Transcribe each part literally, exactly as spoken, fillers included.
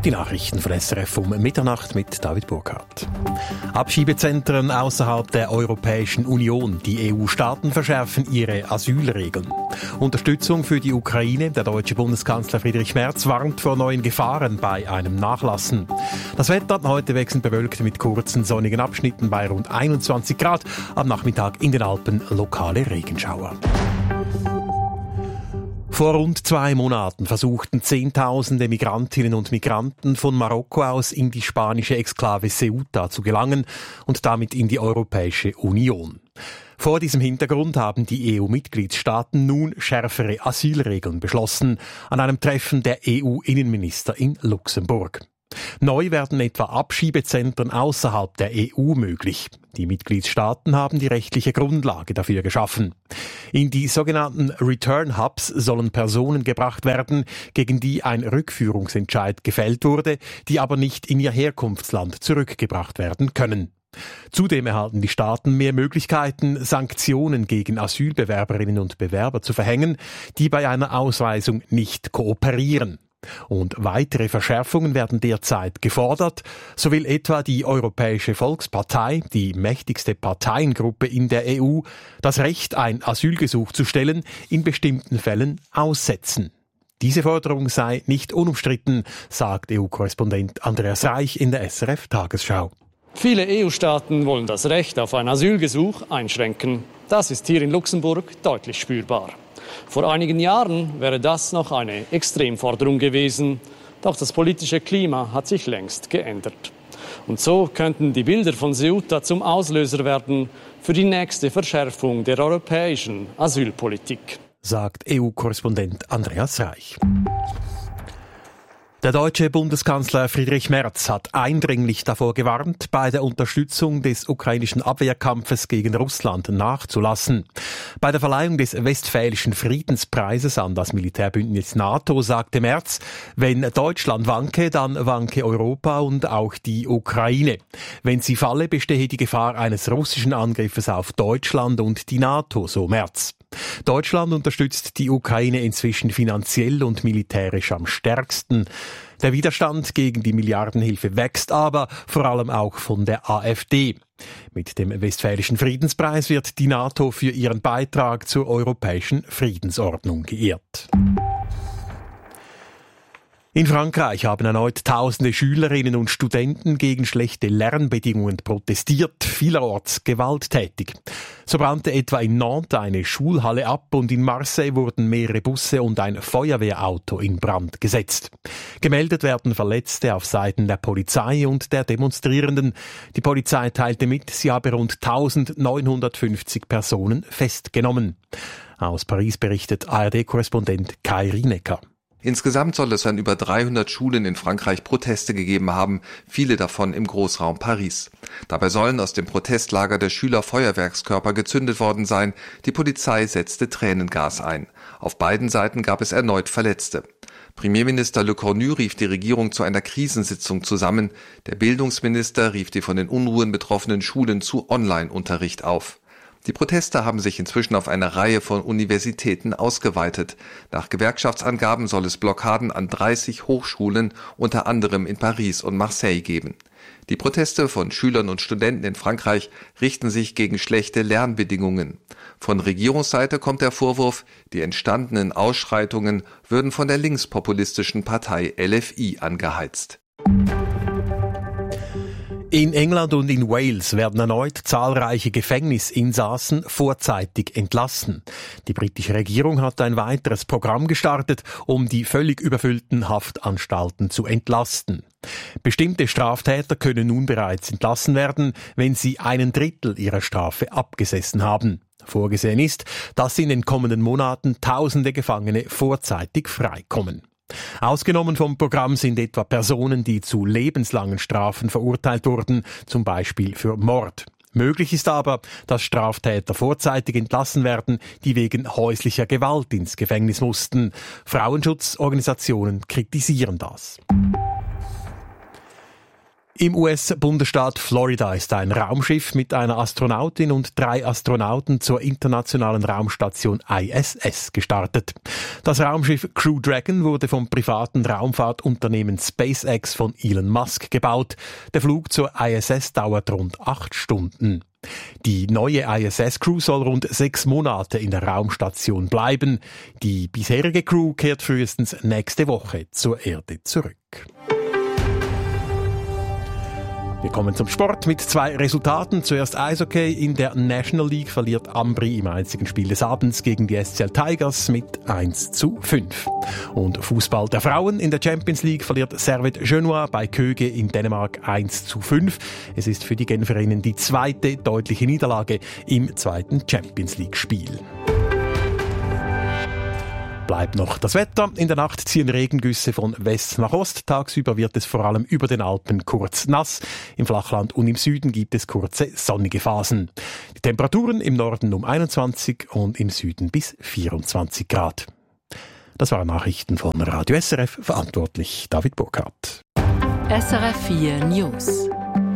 Die Nachrichten von S R F um Mitternacht mit David Burkhardt. Abschiebezentren außerhalb der Europäischen Union. Die E U-Staaten verschärfen ihre Asylregeln. Unterstützung für die Ukraine. Der deutsche Bundeskanzler Friedrich Merz warnt vor neuen Gefahren bei einem Nachlassen. Das Wetter heute wechselnd bewölkt mit kurzen sonnigen Abschnitten bei rund einundzwanzig Grad. Am Nachmittag in den Alpen lokale Regenschauer. Vor rund zwei Monaten versuchten Zehntausende Migrantinnen und Migranten von Marokko aus in die spanische Exklave Ceuta zu gelangen und damit in die Europäische Union. Vor diesem Hintergrund haben die E U-Mitgliedstaaten nun schärfere Asylregeln beschlossen an einem Treffen der E U-Innenminister in Luxemburg. Neu werden etwa Abschiebezentren außerhalb der E U möglich. Die Mitgliedstaaten haben die rechtliche Grundlage dafür geschaffen. In die sogenannten Return Hubs sollen Personen gebracht werden, gegen die ein Rückführungsentscheid gefällt wurde, die aber nicht in ihr Herkunftsland zurückgebracht werden können. Zudem erhalten die Staaten mehr Möglichkeiten, Sanktionen gegen Asylbewerberinnen und Bewerber zu verhängen, die bei einer Ausweisung nicht kooperieren. Und weitere Verschärfungen werden derzeit gefordert. So will etwa die Europäische Volkspartei, die mächtigste Parteiengruppe in der E U, das Recht, ein Asylgesuch zu stellen, in bestimmten Fällen aussetzen. Diese Forderung sei nicht unumstritten, sagt E U-Korrespondent Andreas Reich in der S R F-Tagesschau. Viele E U-Staaten wollen das Recht auf ein Asylgesuch einschränken. Das ist hier in Luxemburg deutlich spürbar. Vor einigen Jahren wäre das noch eine Extremforderung gewesen, doch das politische Klima hat sich längst geändert. Und so könnten die Bilder von Ceuta zum Auslöser werden für die nächste Verschärfung der europäischen Asylpolitik, sagt E U-Korrespondent Andreas Reich. Der deutsche Bundeskanzler Friedrich Merz hat eindringlich davor gewarnt, bei der Unterstützung des ukrainischen Abwehrkampfes gegen Russland nachzulassen. Bei der Verleihung des Westfälischen Friedenspreises an das Militärbündnis NATO sagte Merz, wenn Deutschland wanke, dann wanke Europa und auch die Ukraine. Wenn sie falle, bestehe die Gefahr eines russischen Angriffes auf Deutschland und die NATO, so Merz. Deutschland unterstützt die Ukraine inzwischen finanziell und militärisch am stärksten. Der Widerstand gegen die Milliardenhilfe wächst aber, vor allem auch von der AfD. Mit dem Westfälischen Friedenspreis wird die NATO für ihren Beitrag zur europäischen Friedensordnung geehrt. In Frankreich haben erneut tausende Schülerinnen und Studenten gegen schlechte Lernbedingungen protestiert, vielerorts gewalttätig. So brannte etwa in Nantes eine Schulhalle ab und in Marseille wurden mehrere Busse und ein Feuerwehrauto in Brand gesetzt. Gemeldet werden Verletzte auf Seiten der Polizei und der Demonstrierenden. Die Polizei teilte mit, sie habe rund eintausendneunhundertfünfzig Personen festgenommen. Aus Paris berichtet A R D-Korrespondent Kai Rinecker. Insgesamt soll es an über dreihundert Schulen in Frankreich Proteste gegeben haben, viele davon im Großraum Paris. Dabei sollen aus dem Protestlager der Schüler Feuerwerkskörper gezündet worden sein. Die Polizei setzte Tränengas ein. Auf beiden Seiten gab es erneut Verletzte. Premierminister Le Cornu rief die Regierung zu einer Krisensitzung zusammen. Der Bildungsminister rief die von den Unruhen betroffenen Schulen zu Online-Unterricht auf. Die Proteste haben sich inzwischen auf eine Reihe von Universitäten ausgeweitet. Nach Gewerkschaftsangaben soll es Blockaden an dreißig Hochschulen, unter anderem in Paris und Marseille, geben. Die Proteste von Schülern und Studenten in Frankreich richten sich gegen schlechte Lernbedingungen. Von Regierungsseite kommt der Vorwurf, die entstandenen Ausschreitungen würden von der linkspopulistischen Partei L F I angeheizt. In England und in Wales werden erneut zahlreiche Gefängnisinsassen vorzeitig entlassen. Die britische Regierung hat ein weiteres Programm gestartet, um die völlig überfüllten Haftanstalten zu entlasten. Bestimmte Straftäter können nun bereits entlassen werden, wenn sie einen Drittel ihrer Strafe abgesessen haben. Vorgesehen ist, dass in den kommenden Monaten tausende Gefangene vorzeitig freikommen. Ausgenommen vom Programm sind etwa Personen, die zu lebenslangen Strafen verurteilt wurden, zum Beispiel für Mord. Möglich ist aber, dass Straftäter vorzeitig entlassen werden, die wegen häuslicher Gewalt ins Gefängnis mussten. Frauenschutzorganisationen kritisieren das. Im U S-Bundesstaat Florida ist ein Raumschiff mit einer Astronautin und drei Astronauten zur internationalen Raumstation I S S gestartet. Das Raumschiff Crew Dragon wurde vom privaten Raumfahrtunternehmen SpaceX von Elon Musk gebaut. Der Flug zur I S S dauert rund acht Stunden. Die neue I S S-Crew soll rund sechs Monate in der Raumstation bleiben. Die bisherige Crew kehrt frühestens nächste Woche zur Erde zurück. Wir kommen zum Sport mit zwei Resultaten. Zuerst Eishockey. In der National League verliert Ambri im einzigen Spiel des Abends gegen die S C L Tigers mit eins zu fünf. Und Fußball der Frauen. In der Champions League verliert Servette Genua bei Köge in Dänemark eins zu fünf. Es ist für die Genferinnen die zweite deutliche Niederlage im zweiten Champions League-Spiel. Bleibt noch das Wetter. In der Nacht ziehen Regengüsse von West nach Ost. Tagsüber wird es vor allem über den Alpen kurz nass. Im Flachland und im Süden gibt es kurze sonnige Phasen. Die Temperaturen im Norden um einundzwanzig und im Süden bis vierundzwanzig Grad. Das waren Nachrichten von Radio S R F, verantwortlich David Burkhardt. S R F vier News.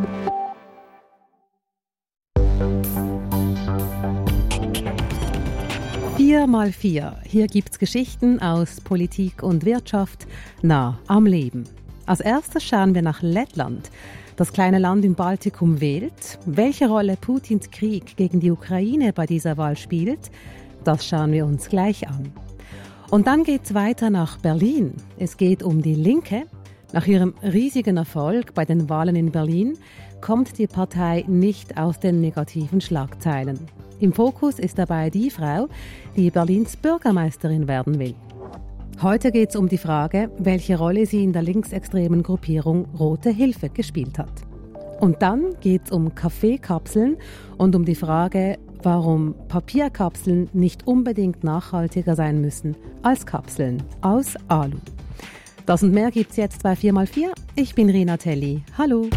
vier mal vier. Hier gibt's Geschichten aus Politik und Wirtschaft nah am Leben. Als erstes schauen wir nach Lettland. Das kleine Land im Baltikum wählt. Welche Rolle Putins Krieg gegen die Ukraine bei dieser Wahl spielt, das schauen wir uns gleich an. Und dann geht's weiter nach Berlin. Es geht um die Linke. Nach ihrem riesigen Erfolg bei den Wahlen in Berlin kommt die Partei nicht aus den negativen Schlagzeilen. Im Fokus ist dabei die Frau, die Berlins Bürgermeisterin werden will. Heute geht es um die Frage, welche Rolle sie in der linksextremen Gruppierung Rote Hilfe gespielt hat. Und dann geht es um Kaffeekapseln und um die Frage, warum Papierkapseln nicht unbedingt nachhaltiger sein müssen als Kapseln aus Alu. Das und mehr gibt's jetzt bei vier mal vier. Ich bin Rina Telli. Hallo!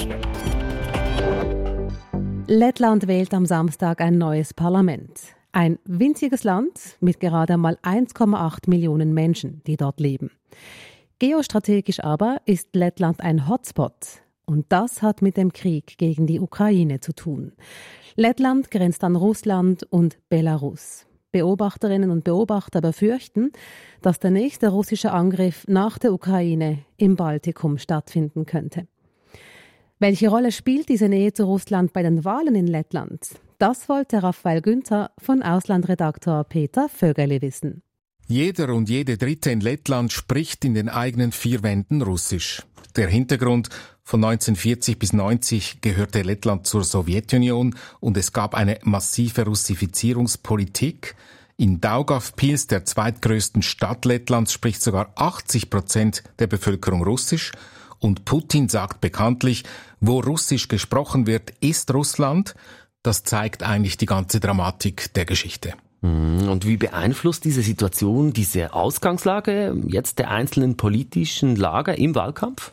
Lettland wählt am Samstag ein neues Parlament. Ein winziges Land mit gerade mal eins Komma acht Millionen Menschen, die dort leben. Geostrategisch aber ist Lettland ein Hotspot. Und das hat mit dem Krieg gegen die Ukraine zu tun. Lettland grenzt an Russland und Belarus. Beobachterinnen und Beobachter befürchten, dass der nächste russische Angriff nach der Ukraine im Baltikum stattfinden könnte. Welche Rolle spielt diese Nähe zu Russland bei den Wahlen in Lettland? Das wollte Raphael Günther von Auslandredaktor Peter Vögerli wissen. Jeder und jede Dritte in Lettland spricht in den eigenen vier Wänden Russisch. Der Hintergrund: von neunzehnhundertvierzig bis neunzig gehörte Lettland zur Sowjetunion und es gab eine massive Russifizierungspolitik. In Daugavpils, der zweitgrößten Stadt Lettlands, spricht sogar achtzig Prozent der Bevölkerung Russisch. Und Putin sagt bekanntlich, wo Russisch gesprochen wird, ist Russland. Das zeigt eigentlich die ganze Dramatik der Geschichte. Und wie beeinflusst diese Situation, diese Ausgangslage jetzt der einzelnen politischen Lager im Wahlkampf?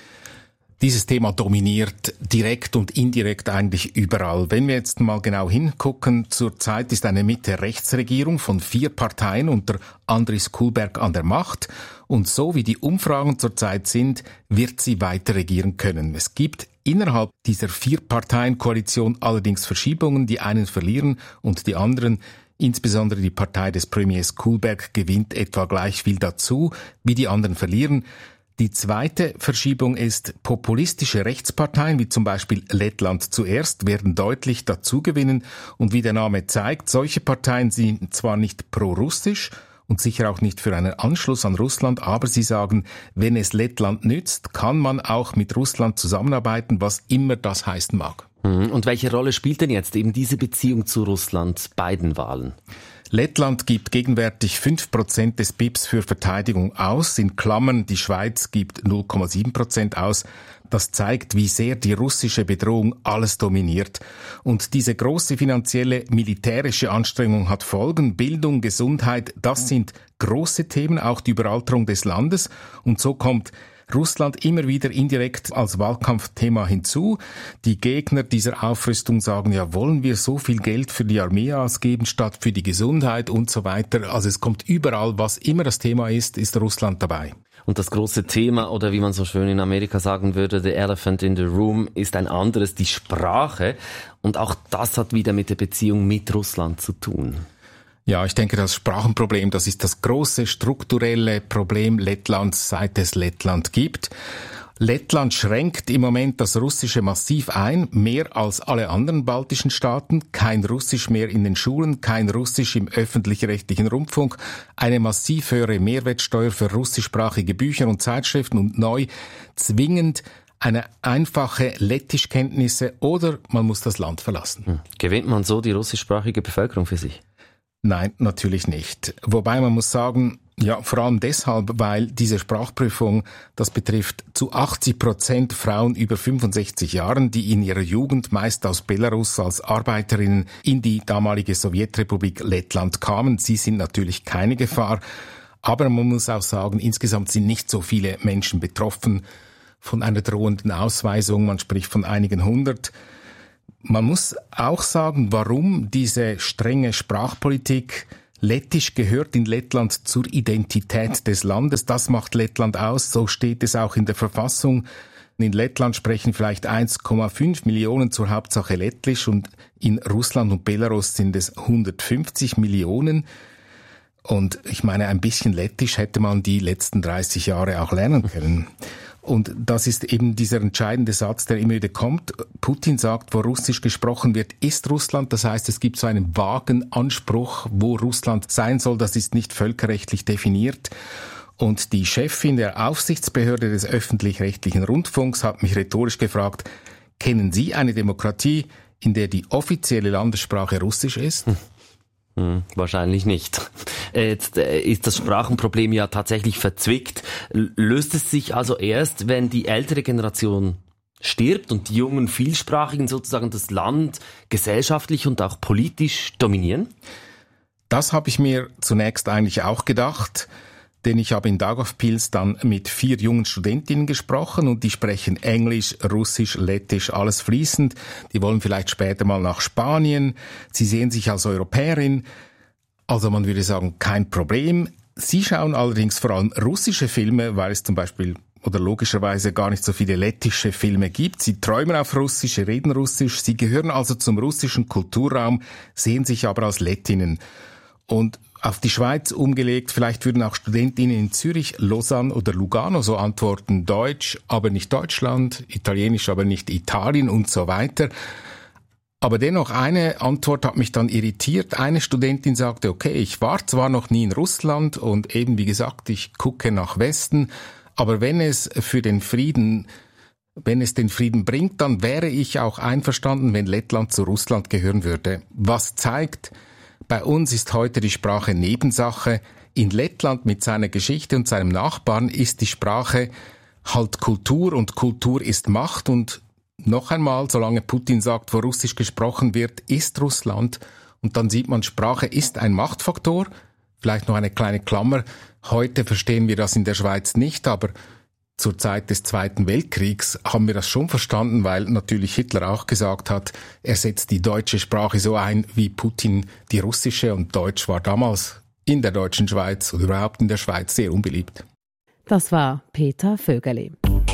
Dieses Thema dominiert direkt und indirekt eigentlich überall. Wenn wir jetzt mal genau hingucken, zurzeit ist eine Mitte-Rechts-Regierung von vier Parteien unter Andris Kulberg an der Macht. Und so wie die Umfragen zurzeit sind, wird sie weiter regieren können. Es gibt innerhalb dieser Vier-Parteien-Koalition allerdings Verschiebungen. Die einen verlieren und die anderen, insbesondere die Partei des Premiers Kulberg, gewinnt etwa gleich viel dazu, wie die anderen verlieren. Die zweite Verschiebung ist, populistische Rechtsparteien, wie zum Beispiel Lettland zuerst, werden deutlich dazugewinnen. Und wie der Name zeigt, solche Parteien sind zwar nicht pro-russisch und sicher auch nicht für einen Anschluss an Russland, aber sie sagen, wenn es Lettland nützt, kann man auch mit Russland zusammenarbeiten, was immer das heißen mag. Und welche Rolle spielt denn jetzt eben diese Beziehung zu Russland bei den Wahlen? Lettland gibt gegenwärtig fünf Prozent des B I P s für Verteidigung aus. In Klammern, die Schweiz gibt null Komma sieben Prozent aus. Das zeigt, wie sehr die russische Bedrohung alles dominiert. Und diese große finanzielle, militärische Anstrengung hat Folgen. Bildung, Gesundheit, das sind große Themen, auch die Überalterung des Landes. Und so kommt Russland immer wieder indirekt als Wahlkampfthema hinzu. Die Gegner dieser Aufrüstung sagen, ja, wollen wir so viel Geld für die Armee ausgeben, statt für die Gesundheit und so weiter. Also es kommt überall, was immer das Thema ist, ist Russland dabei. Und das große Thema, oder wie man so schön in Amerika sagen würde, the elephant in the room, ist ein anderes, die Sprache. Und auch das hat wieder mit der Beziehung mit Russland zu tun. Ja, ich denke, das Sprachenproblem, das ist das große strukturelle Problem Lettlands, seit es Lettland gibt. Lettland schränkt im Moment das Russische massiv ein, mehr als alle anderen baltischen Staaten. Kein Russisch mehr in den Schulen, kein Russisch im öffentlich-rechtlichen Rundfunk, eine massiv höhere Mehrwertsteuer für russischsprachige Bücher und Zeitschriften und neu zwingend eine einfache Lettischkenntnisse oder man muss das Land verlassen. Hm. Gewinnt man so die russischsprachige Bevölkerung für sich? Nein, natürlich nicht. Wobei man muss sagen, ja, vor allem deshalb, weil diese Sprachprüfung, das betrifft zu achtzig Prozent Frauen über fünfundsechzig Jahren, die in ihrer Jugend meist aus Belarus als Arbeiterinnen in die damalige Sowjetrepublik Lettland kamen. Sie sind natürlich keine Gefahr, aber man muss auch sagen, insgesamt sind nicht so viele Menschen betroffen von einer drohenden Ausweisung. Man spricht von einigen hundert. Man muss auch sagen, warum diese strenge Sprachpolitik. Lettisch gehört in Lettland zur Identität des Landes. Das macht Lettland aus. So steht es auch in der Verfassung. In Lettland sprechen vielleicht eins Komma fünf Millionen zur Hauptsache Lettisch und in Russland und Belarus sind es hundertfünfzig Millionen. Und ich meine, ein bisschen Lettisch hätte man die letzten dreißig Jahre auch lernen können. Und das ist eben dieser entscheidende Satz, der immer wieder kommt. Putin sagt, wo Russisch gesprochen wird, ist Russland. Das heißt, es gibt so einen vagen Anspruch, wo Russland sein soll. Das ist nicht völkerrechtlich definiert. Und die Chefin der Aufsichtsbehörde des öffentlich-rechtlichen Rundfunks hat mich rhetorisch gefragt, kennen Sie eine Demokratie, in der die offizielle Landessprache Russisch ist? Hm. Hm, wahrscheinlich nicht. Jetzt ist das Sprachenproblem ja tatsächlich verzwickt. Löst es sich also erst, wenn die ältere Generation stirbt und die jungen Vielsprachigen sozusagen das Land gesellschaftlich und auch politisch dominieren? Das habe ich mir zunächst eigentlich auch gedacht, denn ich habe in Daugavpils dann mit vier jungen Studentinnen gesprochen und die sprechen Englisch, Russisch, Lettisch, alles fließend. Die wollen vielleicht später mal nach Spanien. Sie sehen sich als Europäerin. Also man würde sagen, kein Problem. Sie schauen allerdings vor allem russische Filme, weil es zum Beispiel oder logischerweise gar nicht so viele lettische Filme gibt. Sie träumen auf Russisch, sie reden Russisch. Sie gehören also zum russischen Kulturraum, sehen sich aber als Lettinnen. Und auf die Schweiz umgelegt, vielleicht würden auch Studentinnen in Zürich, Lausanne oder Lugano so antworten, Deutsch, aber nicht Deutschland, Italienisch, aber nicht Italien und so weiter. Aber dennoch, eine Antwort hat mich dann irritiert. Eine Studentin sagte, okay, ich war zwar noch nie in Russland und eben, wie gesagt, ich gucke nach Westen, aber wenn es für den Frieden, wenn es den Frieden bringt, dann wäre ich auch einverstanden, wenn Lettland zu Russland gehören würde. Was zeigt, bei uns ist heute die Sprache Nebensache. In Lettland mit seiner Geschichte und seinem Nachbarn ist die Sprache halt Kultur und Kultur ist Macht. Und noch einmal, solange Putin sagt, wo Russisch gesprochen wird, ist Russland. Und dann sieht man, Sprache ist ein Machtfaktor. Vielleicht noch eine kleine Klammer. Heute verstehen wir das in der Schweiz nicht, aber zur Zeit des Zweiten Weltkriegs haben wir das schon verstanden, weil natürlich Hitler auch gesagt hat, er setzt die deutsche Sprache so ein wie Putin die russische und Deutsch war damals in der deutschen Schweiz oder überhaupt in der Schweiz sehr unbeliebt. Das war Peter Vögeli.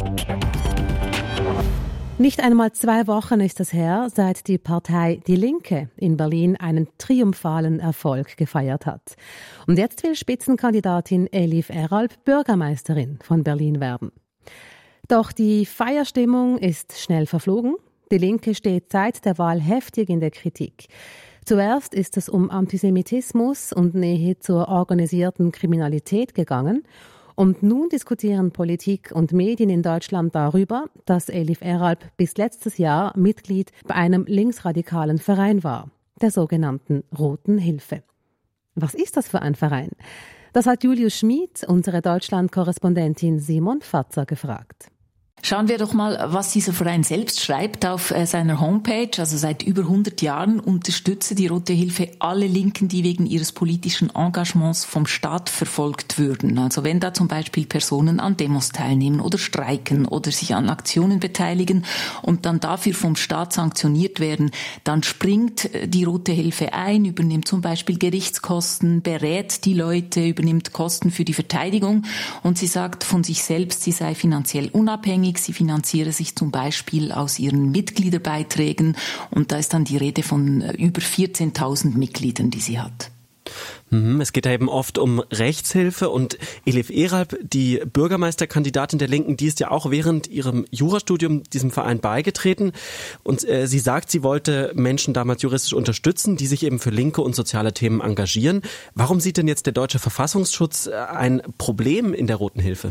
Nicht einmal zwei Wochen ist es her, seit die Partei Die Linke in Berlin einen triumphalen Erfolg gefeiert hat. Und jetzt will Spitzenkandidatin Elif Eralp Bürgermeisterin von Berlin werden. Doch die Feierstimmung ist schnell verflogen. Die Linke steht seit der Wahl heftig in der Kritik. Zuerst ist es um Antisemitismus und Nähe zur organisierten Kriminalität gegangen. Und nun diskutieren Politik und Medien in Deutschland darüber, dass Elif Eralp bis letztes Jahr Mitglied bei einem linksradikalen Verein war, der sogenannten Roten Hilfe. Was ist das für ein Verein? Das hat Julius Schmid, unsere Deutschland-Korrespondentin Simon Fatzer, gefragt. Schauen wir doch mal, was dieser Verein selbst schreibt auf seiner Homepage. Also seit über hundert Jahren unterstütze die Rote Hilfe alle Linken, die wegen ihres politischen Engagements vom Staat verfolgt würden. Also wenn da zum Beispiel Personen an Demos teilnehmen oder streiken oder sich an Aktionen beteiligen und dann dafür vom Staat sanktioniert werden, dann springt die Rote Hilfe ein, übernimmt zum Beispiel Gerichtskosten, berät die Leute, übernimmt Kosten für die Verteidigung und sie sagt von sich selbst, sie sei finanziell unabhängig. Sie finanziere sich zum Beispiel aus ihren Mitgliederbeiträgen und da ist dann die Rede von über vierzehntausend Mitgliedern, die sie hat. Es geht da eben oft um Rechtshilfe und Elif Eralp, die Bürgermeisterkandidatin der Linken, die ist ja auch während ihrem Jurastudium diesem Verein beigetreten und äh, sie sagt, sie wollte Menschen damals juristisch unterstützen, die sich eben für linke und soziale Themen engagieren. Warum sieht denn jetzt der deutsche Verfassungsschutz ein Problem in der Roten Hilfe?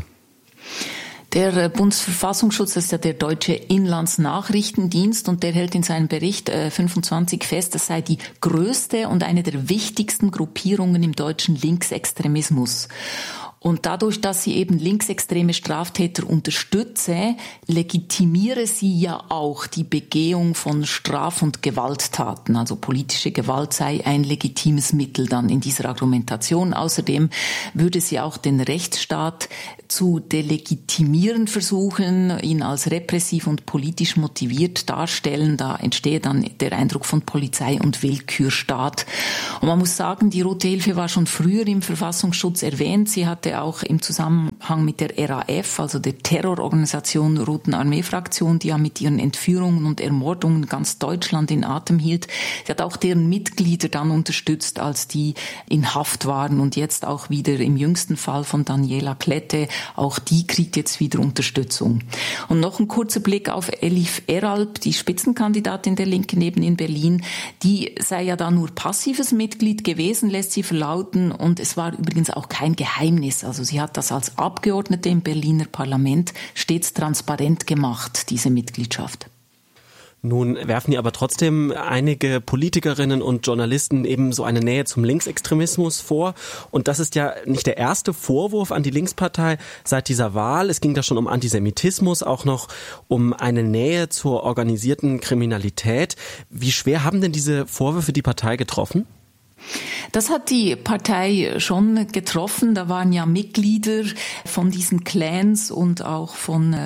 Der Bundesverfassungsschutz, das ist ja der deutsche Inlandsnachrichtendienst und der hält in seinem Bericht äh, fünfundzwanzig fest, das sei die größte und eine der wichtigsten Gruppierungen im deutschen Linksextremismus. Und dadurch, dass sie eben linksextreme Straftäter unterstütze, legitimiere sie ja auch die Begehung von Straf- und Gewalttaten. Also politische Gewalt sei ein legitimes Mittel dann in dieser Argumentation. Außerdem würde sie auch den Rechtsstaat zu delegitimieren versuchen, ihn als repressiv und politisch motiviert darstellen. Da entstehe dann der Eindruck von Polizei und Willkürstaat. Und man muss sagen, die Rote Hilfe war schon früher im Verfassungsschutz erwähnt. Sie hatte auch im Zusammenhang mit der R A F, also der Terrororganisation Roten Armee-Fraktion, die ja mit ihren Entführungen und Ermordungen ganz Deutschland in Atem hielt. Sie hat auch deren Mitglieder dann unterstützt, als die in Haft waren und jetzt auch wieder im jüngsten Fall von Daniela Klette, auch die kriegt jetzt wieder Unterstützung. Und noch ein kurzer Blick auf Elif Eralp, die Spitzenkandidatin der Linken eben in Berlin. Die sei ja da nur passives Mitglied gewesen, lässt sie verlauten und es war übrigens auch kein Geheimnis. Also sie hat das als Abgeordnete im Berliner Parlament stets transparent gemacht, diese Mitgliedschaft. Nun werfen ja aber trotzdem einige Politikerinnen und Journalisten eben so eine Nähe zum Linksextremismus vor. Und das ist ja nicht der erste Vorwurf an die Linkspartei seit dieser Wahl. Es ging da schon um Antisemitismus, auch noch um eine Nähe zur organisierten Kriminalität. Wie schwer haben denn diese Vorwürfe die Partei getroffen? Das hat die Partei schon getroffen. Da waren ja Mitglieder von diesen Clans und auch von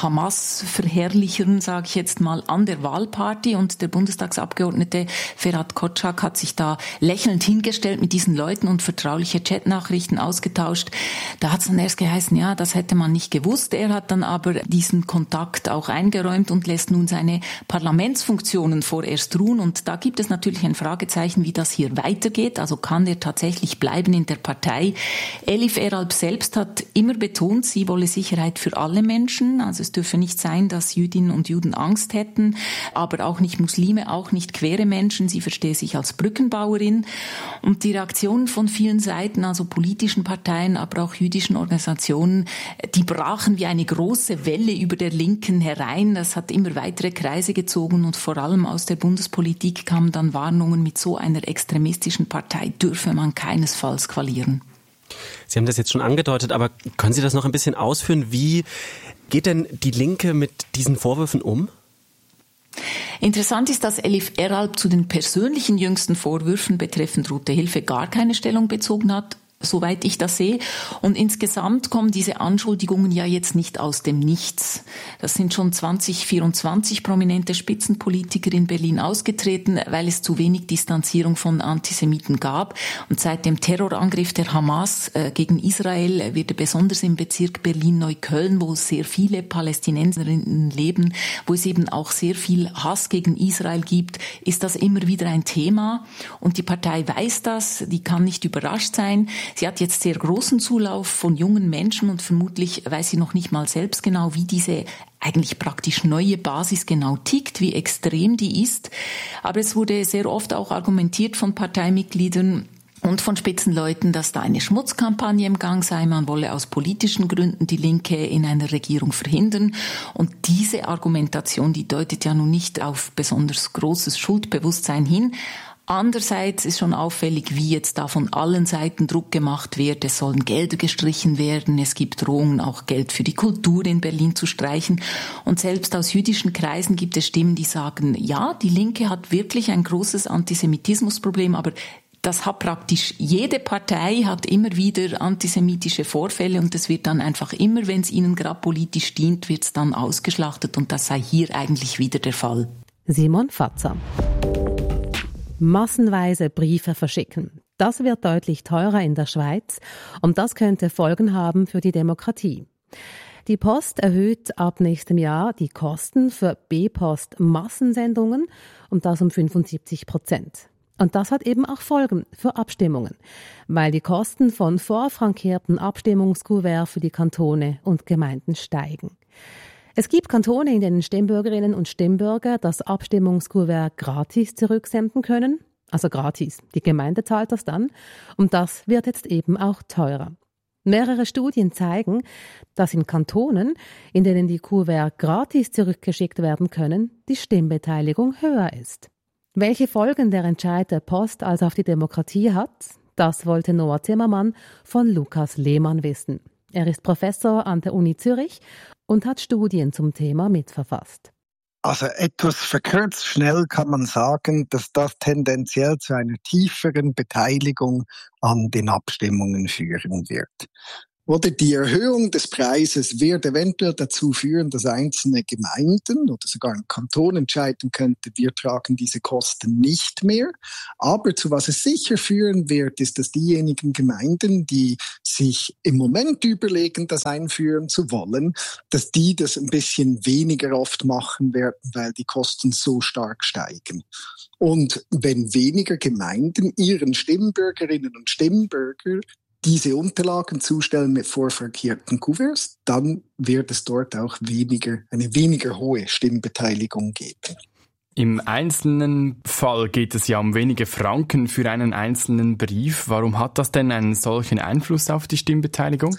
Hamas-Verherrlichern, sage ich jetzt mal, an der Wahlparty. Und der Bundestagsabgeordnete Ferhat Kotschak hat sich da lächelnd hingestellt mit diesen Leuten und vertrauliche Chatnachrichten ausgetauscht. Da hat es dann erst geheißen, ja, das hätte man nicht gewusst. Er hat dann aber diesen Kontakt auch eingeräumt und lässt nun seine Parlamentsfunktionen vorerst ruhen. Und da gibt es natürlich ein Fragezeichen, wie das hier weitergeht. Also kann er tatsächlich bleiben in der Partei? Elif Eralp selbst hat immer betont, sie wolle Sicherheit für alle Menschen. Also es dürfe nicht sein, dass Jüdinnen und Juden Angst hätten, aber auch nicht Muslime, auch nicht queere Menschen. Sie verstehe sich als Brückenbauerin. Und die Reaktionen von vielen Seiten, also politischen Parteien, aber auch jüdischen Organisationen, die brachen wie eine große Welle über der Linken herein. Das hat immer weitere Kreise gezogen und vor allem aus der Bundespolitik kamen dann Warnungen, mit so einer extremistischen Partei dürfe man keinesfalls koalieren. Sie haben das jetzt schon angedeutet, aber können Sie das noch ein bisschen ausführen? Wie geht denn die Linke mit diesen Vorwürfen um? Interessant ist, dass Elif Eralp zu den persönlichen jüngsten Vorwürfen betreffend Rote Hilfe gar keine Stellung bezogen hat, soweit ich das sehe. Und insgesamt kommen diese Anschuldigungen ja jetzt nicht aus dem Nichts. Das sind schon zwanzig vierundzwanzig prominente Spitzenpolitiker in Berlin ausgetreten, weil es zu wenig Distanzierung von Antisemiten gab. Und seit dem Terrorangriff der Hamas äh, gegen Israel wird besonders im Bezirk Berlin-Neukölln, wo sehr viele Palästinenserinnen leben, wo es eben auch sehr viel Hass gegen Israel gibt, ist das immer wieder ein Thema. Und die Partei weiß das, die kann nicht überrascht sein. Sie hat jetzt sehr großen Zulauf von jungen Menschen und vermutlich weiß sie noch nicht mal selbst genau, wie diese eigentlich praktisch neue Basis genau tickt, wie extrem die ist. Aber es wurde sehr oft auch argumentiert von Parteimitgliedern und von Spitzenleuten, dass da eine Schmutzkampagne im Gang sei. Man wolle aus politischen Gründen die Linke in einer Regierung verhindern. Und diese Argumentation, die deutet ja nun nicht auf besonders großes Schuldbewusstsein hin. Andererseits ist schon auffällig, wie jetzt da von allen Seiten Druck gemacht wird. Es sollen Gelder gestrichen werden. Es gibt Drohungen, auch Geld für die Kultur in Berlin zu streichen. Und selbst aus jüdischen Kreisen gibt es Stimmen, die sagen, ja, die Linke hat wirklich ein großes Antisemitismusproblem, aber das hat praktisch jede Partei, hat immer wieder antisemitische Vorfälle und das wird dann einfach immer, wenn es ihnen gerade politisch dient, wird es dann ausgeschlachtet und das sei hier eigentlich wieder der Fall. Simon Fatzer. Massenweise Briefe verschicken. Das wird deutlich teurer in der Schweiz und das könnte Folgen haben für die Demokratie. Die Post erhöht ab nächstem Jahr die Kosten für B-Post-Massensendungen und das um fünfundsiebzig Prozent. Und das hat eben auch Folgen für Abstimmungen, weil die Kosten von vorfrankierten Abstimmungskuverts für die Kantone und Gemeinden steigen. Es gibt Kantone, in denen Stimmbürgerinnen und Stimmbürger das Abstimmungskuvert gratis zurücksenden können. Also gratis. Die Gemeinde zahlt das dann. Und das wird jetzt eben auch teurer. Mehrere Studien zeigen, dass in Kantonen, in denen die Kuverts gratis zurückgeschickt werden können, die Stimmbeteiligung höher ist. Welche Folgen der Entscheid der Post also auf die Demokratie hat, das wollte Noah Zimmermann von Lukas Lehmann wissen. Er ist Professor an der Uni Zürich und hat Studien zum Thema mitverfasst. Also etwas verkürzt schnell kann man sagen, dass das tendenziell zu einer tieferen Beteiligung an den Abstimmungen führen wird. Oder die Erhöhung des Preises wird eventuell dazu führen, dass einzelne Gemeinden oder sogar ein Kanton entscheiden könnte, wir tragen diese Kosten nicht mehr. Aber zu was es sicher führen wird, ist, dass diejenigen Gemeinden, die sich im Moment überlegen, das einführen zu wollen, dass die das ein bisschen weniger oft machen werden, weil die Kosten so stark steigen. Und wenn weniger Gemeinden ihren Stimmbürgerinnen und Stimmbürgern diese Unterlagen zustellen mit vorfrankierten Kuverts, dann wird es dort auch weniger, eine weniger hohe Stimmbeteiligung geben. Im einzelnen Fall geht es ja um wenige Franken für einen einzelnen Brief. Warum hat das denn einen solchen Einfluss auf die Stimmbeteiligung?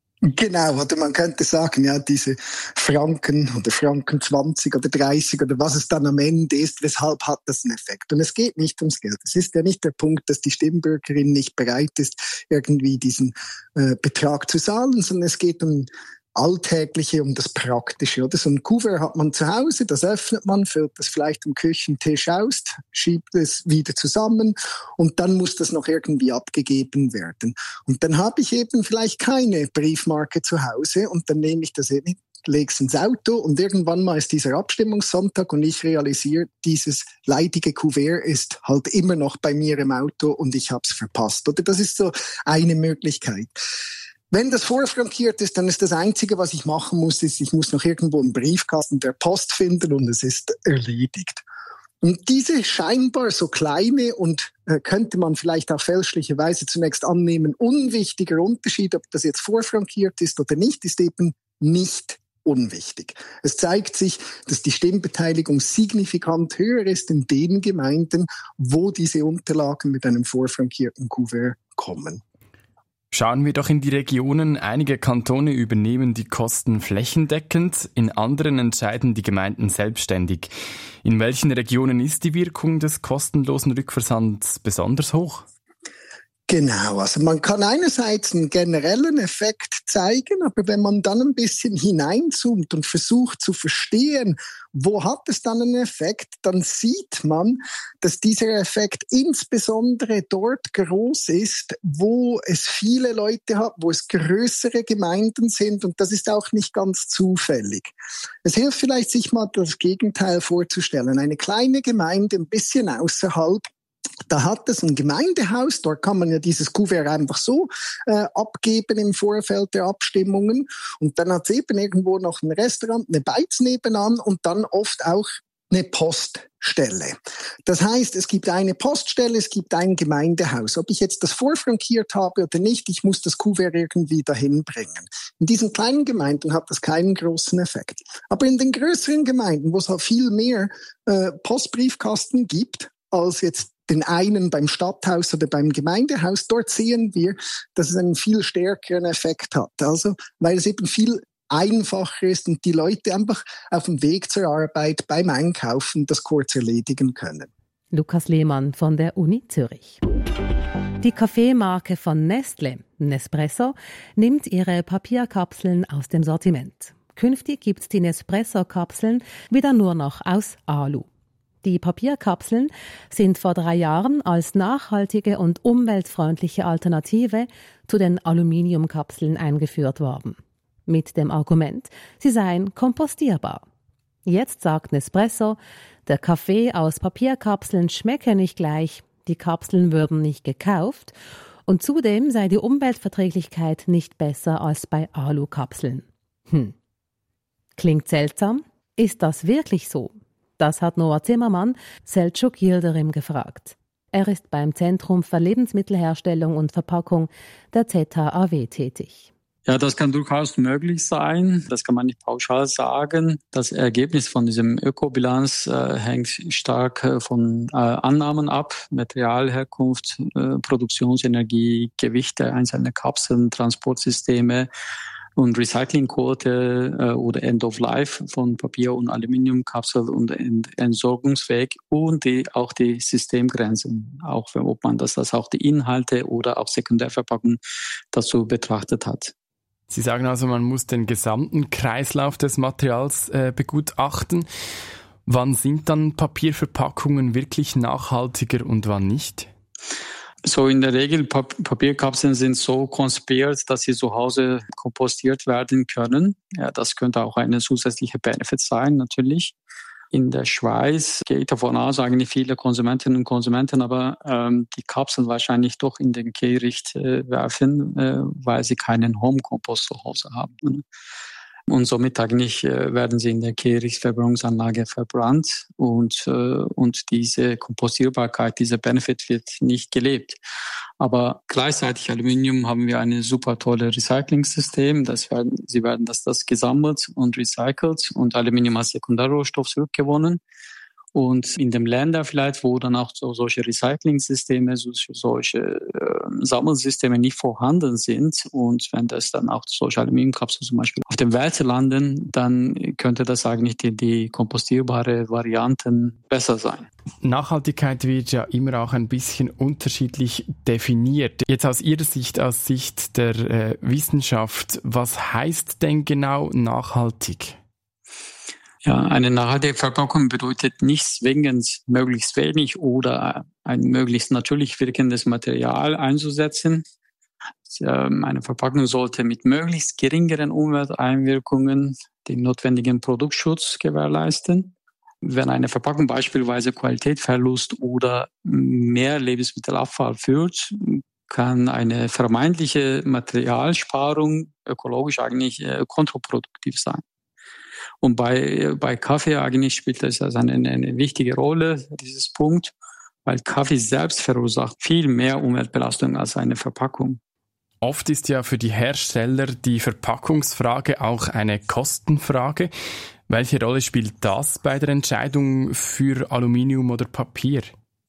Genau, oder man könnte sagen, ja, diese Franken oder Franken zwanzig oder dreißig oder was es dann am Ende ist, weshalb hat das einen Effekt? Und es geht nicht ums Geld. Es ist ja nicht der Punkt, dass die Stimmbürgerin nicht bereit ist, irgendwie diesen äh, Betrag zu zahlen, sondern es geht um Alltägliche, um das Praktische, oder? So ein Kuvert hat man zu Hause, das öffnet man, füllt das vielleicht am Küchentisch aus, schiebt es wieder zusammen und dann muss das noch irgendwie abgegeben werden. Und dann habe ich eben vielleicht keine Briefmarke zu Hause und dann nehme ich das eben, lege es ins Auto und irgendwann mal ist dieser Abstimmungssonntag und ich realisiere, dieses leidige Kuvert ist halt immer noch bei mir im Auto und ich habe es verpasst. Oder das ist so eine Möglichkeit. Wenn das vorfrankiert ist, dann ist das Einzige, was ich machen muss, ist, ich muss noch irgendwo einen Briefkasten der Post finden und es ist erledigt. Und diese scheinbar so kleine und äh, könnte man vielleicht auch fälschlicherweise zunächst annehmen, unwichtiger Unterschied, ob das jetzt vorfrankiert ist oder nicht, ist eben nicht unwichtig. Es zeigt sich, dass die Stimmbeteiligung signifikant höher ist in den Gemeinden, wo diese Unterlagen mit einem vorfrankierten Kuvert kommen. Schauen wir doch in die Regionen. Einige Kantone übernehmen die Kosten flächendeckend, in anderen entscheiden die Gemeinden selbstständig. In welchen Regionen ist die Wirkung des kostenlosen Rückversands besonders hoch? Genau, also man kann einerseits einen generellen Effekt zeigen, aber wenn man dann ein bisschen hineinzoomt und versucht zu verstehen, wo hat es dann einen Effekt, dann sieht man, dass dieser Effekt insbesondere dort groß ist, wo es viele Leute hat, wo es größere Gemeinden sind und das ist auch nicht ganz zufällig. Es hilft vielleicht, sich mal das Gegenteil vorzustellen. Eine kleine Gemeinde ein bisschen außerhalb, da hat es ein Gemeindehaus, dort kann man ja dieses Kuvert einfach so äh, abgeben im Vorfeld der Abstimmungen. Und dann hat es eben irgendwo noch ein Restaurant, eine Beiz nebenan und dann oft auch eine Poststelle. Das heißt, es gibt eine Poststelle, es gibt ein Gemeindehaus. Ob ich jetzt das vorfrankiert habe oder nicht, ich muss das Kuvert irgendwie dahin bringen. In diesen kleinen Gemeinden hat das keinen großen Effekt. Aber in den größeren Gemeinden, wo es halt viel mehr äh, Postbriefkasten gibt, als jetzt den einen beim Stadthaus oder beim Gemeindehaus, dort sehen wir, dass es einen viel stärkeren Effekt hat. Also, weil es eben viel einfacher ist und die Leute einfach auf dem Weg zur Arbeit beim Einkaufen das kurz erledigen können. Lukas Lehmann von der Uni Zürich. Die Kaffeemarke von Nestlé, Nespresso, nimmt ihre Papierkapseln aus dem Sortiment. Künftig gibt's die Nespresso-Kapseln wieder nur noch aus Alu. Die Papierkapseln sind vor drei Jahren als nachhaltige und umweltfreundliche Alternative zu den Aluminiumkapseln eingeführt worden. Mit dem Argument, sie seien kompostierbar. Jetzt sagt Nespresso, der Kaffee aus Papierkapseln schmecke nicht gleich, die Kapseln würden nicht gekauft und zudem sei die Umweltverträglichkeit nicht besser als bei Alukapseln. Hm. Klingt seltsam? Ist das wirklich so? Das hat Noah Zimmermann Selçuk Yildirim gefragt. Er ist beim Zentrum für Lebensmittelherstellung und Verpackung der Z H A W tätig. Ja, das kann durchaus möglich sein. Das kann man nicht pauschal sagen. Das Ergebnis von diesem Ökobilanz äh, hängt stark äh, von äh, Annahmen ab. Materialherkunft, äh, Produktionsenergie, Gewichte einzelner Kapseln, Transportsysteme und Recyclingquote äh, oder End of Life von Papier- und Aluminiumkapseln und Entsorgungsweg und die, auch die Systemgrenzen, auch wenn, ob man das, das auch die Inhalte oder auch Sekundärverpackung dazu betrachtet hat. Sie sagen also, man muss den gesamten Kreislauf des Materials äh, begutachten. Wann sind dann Papierverpackungen wirklich nachhaltiger und wann nicht? So in der Regel, Pap- Papierkapseln sind so konzipiert, dass sie zu Hause kompostiert werden können. Ja, das könnte auch eine zusätzliche Benefit sein, natürlich. In der Schweiz gehe ich davon aus, eigentlich viele Konsumentinnen und Konsumenten, aber ähm, die Kapseln wahrscheinlich doch in den Kehricht äh, werfen, äh, weil sie keinen Home-Kompost zu Hause haben. Und somit eigentlich äh, werden sie in der Kehrichtverbrennungsanlage verbrannt und, äh, und diese Kompostierbarkeit, dieser Benefit wird nicht gelebt. Aber gleichzeitig Aluminium haben wir ein super tolles Recycling-System. Das werden, sie werden das, das gesammelt und recycelt und Aluminium als Sekundärrohstoff zurückgewonnen. Und in dem Länder vielleicht, wo dann auch so solche Recycling-Systeme, so, solche äh, Sammelsysteme nicht vorhanden sind und wenn das dann auch solche Aluminiumkapseln zum Beispiel auf dem Welt landen, dann könnte das eigentlich die, die kompostierbare Varianten besser sein. Nachhaltigkeit wird ja immer auch ein bisschen unterschiedlich definiert. Jetzt aus Ihrer Sicht, aus Sicht der äh, Wissenschaft, was heißt denn genau nachhaltig? Ja, eine nachhaltige Verpackung bedeutet nicht zwingend möglichst wenig oder ein möglichst natürlich wirkendes Material einzusetzen. Eine Verpackung sollte mit möglichst geringeren Umwelteinwirkungen den notwendigen Produktschutz gewährleisten. Wenn eine Verpackung beispielsweise Qualitätsverlust oder mehr Lebensmittelabfall führt, kann eine vermeintliche Materialsparung ökologisch eigentlich kontraproduktiv sein. Und bei, bei Kaffee eigentlich spielt das also eine, eine wichtige Rolle, dieses Punkt, weil Kaffee selbst verursacht viel mehr Umweltbelastung als eine Verpackung. Oft ist ja für die Hersteller die Verpackungsfrage auch eine Kostenfrage. Welche Rolle spielt das bei der Entscheidung für Aluminium oder Papier?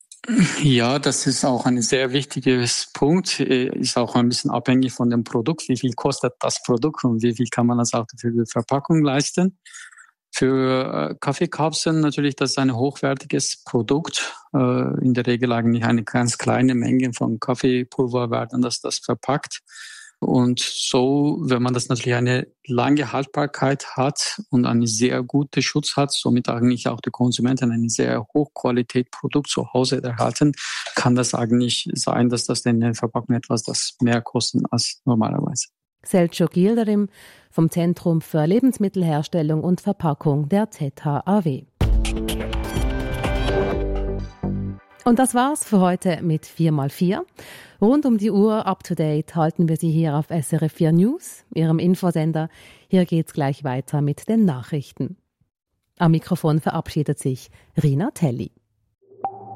Ja, das ist auch ein sehr wichtiger Punkt. Ist auch ein bisschen abhängig von dem Produkt. Wie viel kostet das Produkt und wie viel kann man das auch für die Verpackung leisten? Für Kaffeekapseln natürlich, das ist ein hochwertiges Produkt. In der Regel eigentlich eine ganz kleine Menge von Kaffeepulver werden das, das verpackt. Und so, wenn man das natürlich eine lange Haltbarkeit hat und einen sehr guten Schutz hat, somit eigentlich auch die Konsumenten ein sehr Hochqualität-Produkt zu Hause erhalten, kann das eigentlich sein, dass das in der Verpackung etwas das mehr kostet als normalerweise. Selçuk Yildirim vom Zentrum für Lebensmittelherstellung und Verpackung der Z H A W. Und das war's für heute mit vier mal vier. Rund um die Uhr up to date halten wir Sie hier auf S R F vier News, Ihrem Infosender. Hier geht's gleich weiter mit den Nachrichten. Am Mikrofon verabschiedet sich Rina Telli.